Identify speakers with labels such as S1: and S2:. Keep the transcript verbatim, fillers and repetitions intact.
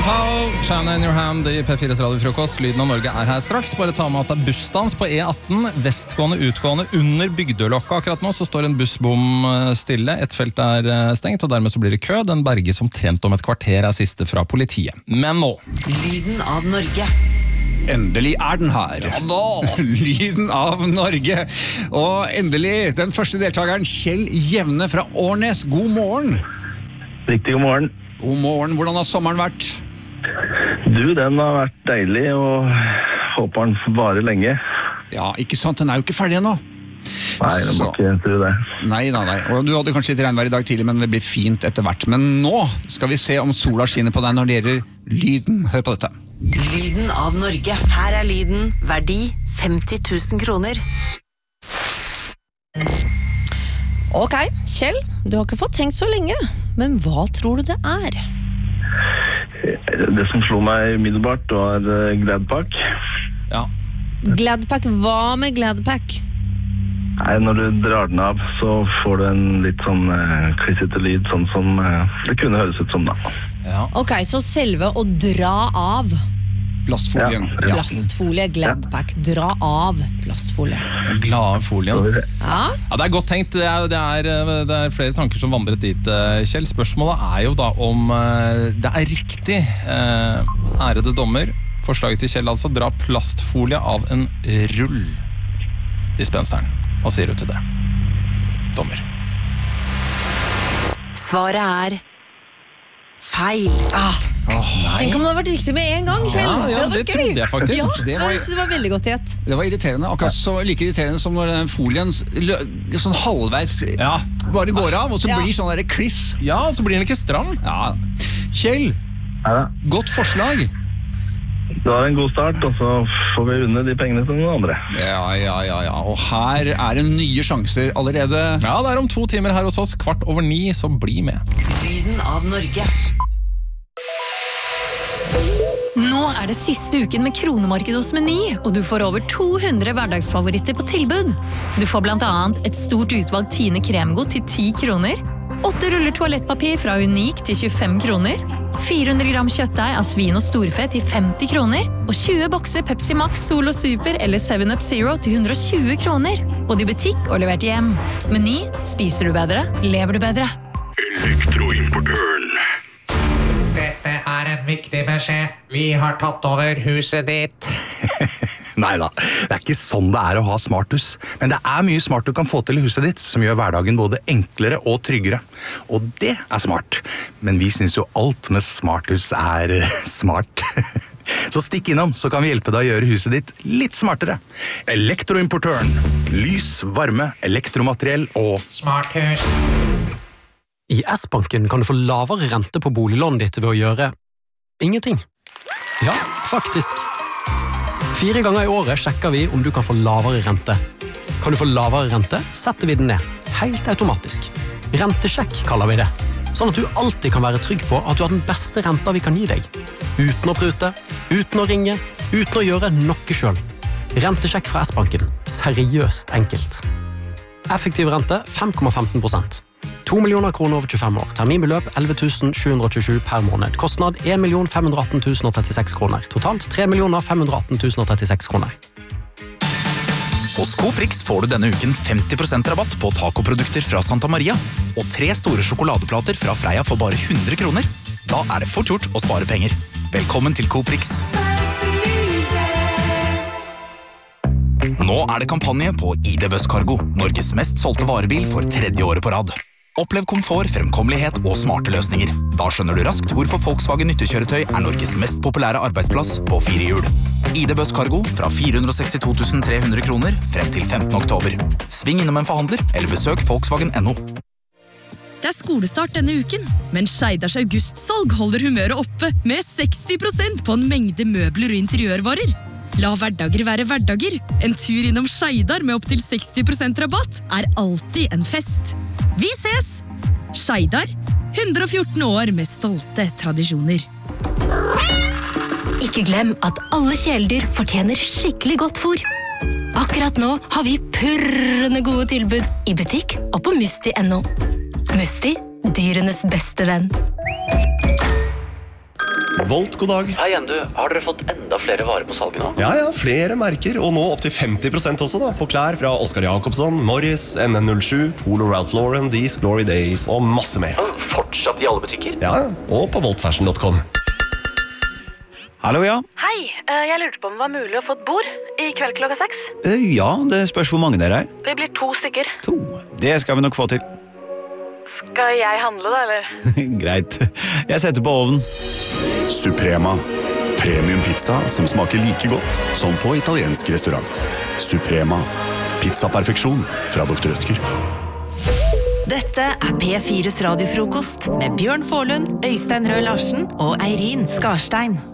S1: Pow, China in your hand i P fires radiofrokost. Lyden av Norge er her straks. Bare ta med at det er bussstans på E atten, vestgående, utgående, under Bygdølokka. Akkurat nå så står en bussbom stille. Et felt er stengt, og dermed så blir det kø. Den berges omtrent om et kvarter er siste fra politiet. Men nå.
S2: Lyden av Norge.
S3: Endelig er den her.
S1: Ja da!
S3: Lyden av Norge. Og endelig den første deltakeren, Kjell Jevne fra Årnes. God morgen.
S4: Riktig god morgen.
S3: God morgen. Hvordan har sommeren vært?
S4: Du, den har vært deilig, og håper den varer lenge.
S3: Ja, ikke sant? Den er jo ikke ferdig ennå.
S4: Nei, det må ikke tro det.
S3: Nei, nei, nei. Og du hadde kanskje litt regnvær i dag tidlig, men det blir fint etter hvert. Men nå skal vi se om sola skinner på deg når det gjelder lyden. Hør på dette.
S2: Lyden av Norge. Her er lyden. Verdi femti tusen kroner.
S5: Ok, Kjell, du har ikke fått tenkt så lenge. Men hva tror du det er?
S4: Det som slo meg umiddelbart var Gladpack.
S1: Ja.
S5: Gladpack, hva med Gladpack?
S4: Nei, når du drar den av, så får du en litt sånn uh, klissete lyd, sånn som uh, det kunne høres ut som da.
S1: Ja.
S5: Ok, så selve å dra av
S3: Plastfolien.
S4: Ja.
S5: plastfolie, Gladpack, dra av plastfolie.
S1: Glade folien.
S5: Ja,
S1: Ja, det er godt tenkt. Det er, det, er, det er flere tanker som vandret dit, Kjell. Spørsmålet er jo da om det er riktig, ærede dommer. Forslaget til Kjell altså, dra plastfolie av en rull. Dispenseren. Hva sier du til det, dommer?
S2: Svaret er feil.
S5: ah,
S1: Åh, nei.
S5: tenk om det hadde vært riktig med en gang, Kjell.
S1: Ja, ja,
S5: hadde
S1: det
S5: vært gøy.
S1: trodde jeg faktisk.
S5: Ja,
S3: Det var-
S5: jeg synes det var veldig godt gjett.
S3: Det var irriterende, akkurat så like irriterende som når den folien lø- sånn halvveis
S1: Ja.
S3: bare går av, og så
S5: Ja.
S3: blir sånn der kliss.
S1: Ja, så blir den ikke stram.
S3: Ja. Kjell,
S4: Ja,
S3: godt forslag.
S4: det var en god start, og så får vi unne de pengene til noen andre.
S3: Ja, ja, ja, ja. Og her er det nye sjanser allerede.
S1: Ja, det er om to timer her hos oss, kvart over ni, så bli med.
S2: Lyden av Norge.
S6: Nå er det siste uken med kronemarked hos Meny, og du får over to hundre hverdagsfavoritter på tilbud. Du får blant annet et stort utvalg Tine kremgodt til ti kroner, åtte ruller toalettpapir fra Unik til tjuefem kroner, fire hundre gram kjøttdeig av svin og storfe til femti kroner, og tjue bokser Pepsi Max, Solo Super eller seven up Zero til hundre og tjue kroner. Både i butikk og levert hjem. Meny, spiser du bedre, lever du bedre.
S7: Elektroimportøren. Dette er en viktig beskjed. Vi har tatt over huset ditt.
S8: Neida, det er ikke sånn det er å ha smarthus. Men det er mye smart du kan få til i huset ditt, som gjør hverdagen både enklere og tryggere. Og det er smart. Men vi synes jo alt med smarthus er eh, smart. Så stikk innom, så kan vi hjelpe deg å gjøre huset ditt litt smartere. Elektroimportøren. Lys, varme, elektromateriell og
S7: Smarthus.
S9: I S-banken kan du få lavere rente på boliglånet ditt ved å gjøre ingenting. Ja, faktisk. Fire ganger i året sjekker vi om du kan få lavere rente. Kan du få lavere rente, setter vi den ned. Helt automatisk. Rentesjekk kaller vi det. Sånn at du alltid kan være trygg på at du har den beste renta vi kan gi deg. Uten å prute, uten å ringe, uten å gjøre noe selv. Rentesjekk fra S-banken. Seriøst enkelt. Effektiv rente fem komma femten prosent. to millioner kroner over tjuefem år. Terminbeløp elleve tusen sju hundre og tjuesju per måned. Kostnad en million fem hundre og atten tusen og trettiseks kroner. Totalt tre millioner fem hundre og atten tusen og trettiseks kroner.
S10: Hos Coprix får du denne uken femti prosent rabatt på tacoprodukter fra Santa Maria og tre store sjokoladeplater fra Freia for bare hundre kroner. Da er det fort gjort å spare penger. Velkommen til Coprix. Nå er det kampanje på I D Buss Cargo, Norges mest solgte varebil for tredje året på rad. Opplev komfort, fremkommelighet og smarte løsninger. Da skjønner du raskt hvorfor Volkswagen nyttekjøretøy er Norges mest populære arbeidsplass på fire hjul. I D Buss Cargo fra fire hundre og sekstito tusen tre hundre kroner frem til femtende oktober. Sving innom en forhandler eller besøk Volkswagen punktum no.
S6: Det er skolestart denne uken, men Skeidars augustsalg holder humøret oppe med seksti prosent på en mengde møbler og interiørvarer. La hverdager være hverdager. En tur innom Skeidar med opp til seksti prosent rabatt er alltid en fest. Vi ses! Skeidar, hundre og fjorten år med stolte tradisjoner.
S11: Ikke glem at alle kjæledyr fortjener skikkelig godt fôr. Akkurat nå har vi purrende gode tilbud i butikk og på Musti punktum no. Musti, dyrenes beste venn.
S12: Volt, god dag.
S13: Hei igjen, du. Har dere fått enda flere varer på salget nå?
S12: Ja, ja, flere merker, og nå opp til femti prosent også da, på klær fra Oscar Jacobsson, Morris, N N null sju, Polo Ralph Lauren, These Glory Days og masse mer.
S13: Fortsatt i alle butikker?
S12: Ja, og på volt fashion dot com.
S14: Hallo, ja.
S15: Hei, jeg lurte på om det var mulig å få et bord i kveld klokka seks.
S14: Ja, det spørs hvor mange dere er.
S15: Vi blir to stykker.
S14: To, det skal vi nok få til.
S15: Skal jeg handle da, eller?
S14: Greit, jeg setter på ovnen. Suprema. Premium pizza som smaker like godt som på italiensk restaurant. Suprema. Pizza-perfeksjon fra doktor Rødtger.
S2: Dette er P fires radiofrokost med Bjørn Forlund, Øystein Røe Larsen og Eirin Skarstein.